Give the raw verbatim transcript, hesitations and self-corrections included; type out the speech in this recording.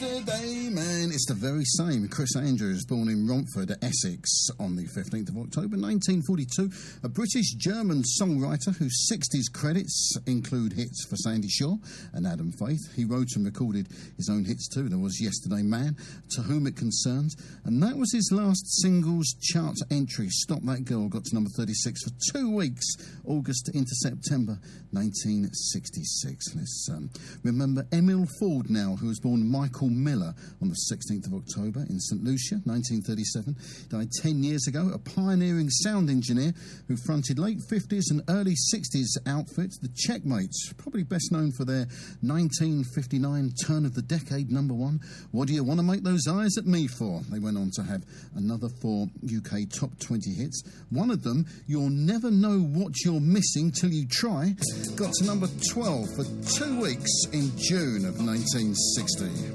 yesterday, man. It's the very same. Chris Andrews, born in Romford, Essex, on the fifteenth of October, nineteen forty-two. A British-German songwriter whose sixties credits include hits for Sandy Shaw and Adam Faith. He wrote and recorded his own hits too. There was Yesterday Man, To Whom It Concerns, and that was his last singles chart entry. Stop That Girl got to number thirty-six for two weeks, August into September nineteen sixty-six. Let's um, remember Emil Ford now, who was born Michael Miller on the sixteenth of October in St Lucia, nineteen thirty-seven. Died ten years ago, a pioneering sound engineer who fronted late fifties and early sixties outfits, the Checkmates, probably best known for their nineteen fifty-nine Turn of the Decade number one, What Do You Want to Make Those Eyes at Me For? They went on to have another four U K top twenty hits. One of them, You'll Never Know What You're Missing Till You Try, got to number twelve for two weeks in June of nineteen sixty.